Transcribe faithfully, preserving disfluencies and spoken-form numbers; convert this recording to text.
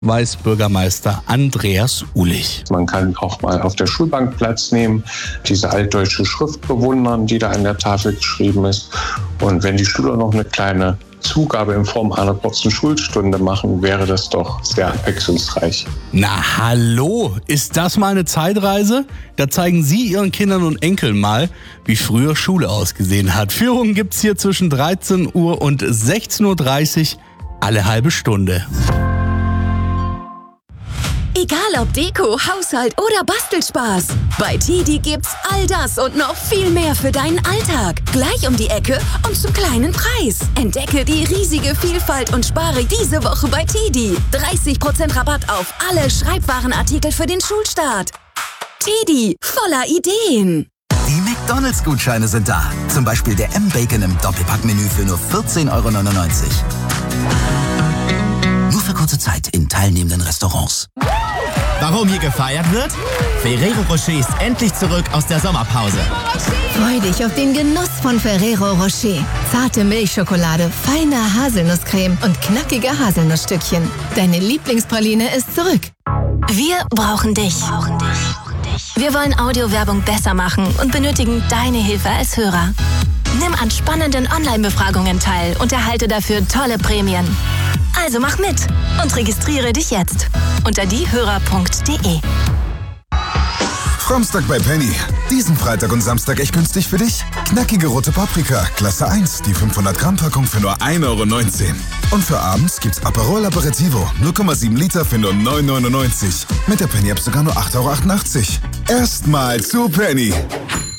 weiß Bürgermeister Andreas Uhlich. Man kann auch mal auf der Schulbank Platz nehmen, diese altdeutsche Schrift bewundern, die da an der Tafel geschrieben ist. Und wenn die Schüler noch eine kleine Zugabe in Form einer kurzen Schulstunde machen, wäre das doch sehr abwechslungsreich. Na hallo, ist das mal eine Zeitreise? Da zeigen Sie Ihren Kindern und Enkeln mal, wie früher Schule ausgesehen hat. Führungen gibt's hier zwischen dreizehn Uhr und sechzehn Uhr dreißig alle halbe Stunde. Egal ob Deko, Haushalt oder Bastelspaß. Bei Tidi gibt's all das und noch viel mehr für deinen Alltag. Gleich um die Ecke und zum kleinen Preis. Entdecke die riesige Vielfalt und spare diese Woche bei Tidi. dreißig Prozent Rabatt auf alle Schreibwarenartikel für den Schulstart. Tidi, voller Ideen. Die McDonalds-Gutscheine sind da. Zum Beispiel der M-Bacon im Doppelpackmenü für nur vierzehn Euro neunundneunzig. Nur für kurze Zeit in teilnehmenden Restaurants. Warum hier gefeiert wird? Ferrero Rocher ist endlich zurück aus der Sommerpause. Freu dich auf den Genuss von Ferrero Rocher. Zarte Milchschokolade, feine Haselnusscreme und knackige Haselnussstückchen. Deine Lieblingspraline ist zurück. Wir brauchen dich. Wir wollen Audiowerbung besser machen und benötigen deine Hilfe als Hörer. Nimm an spannenden Online-Befragungen teil und erhalte dafür tolle Prämien. Also mach mit und registriere dich jetzt unter diehörer punkt de. Samstag bei Penny. Diesen Freitag und Samstag echt günstig für dich? Knackige rote Paprika, Klasse eins, die fünfhundert Gramm Packung für nur ein Euro neunzehn. Und für abends gibt's Aperol Aperitivo, null Komma sieben Liter für nur neun Euro neunundneunzig. Mit der Penny-App sogar nur acht Euro achtundachtzig. Erstmal zu Penny.